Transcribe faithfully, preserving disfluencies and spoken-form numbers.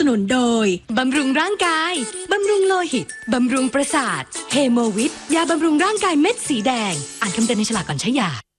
นุนโดยบำรุงร่างกายบำรุงโลหิตบำรุงประสาทเฮโมวิทยาบำรุงร่างกายเม็ดสีแดงอ่านคำเตือนในฉลากก่อนใช้ยา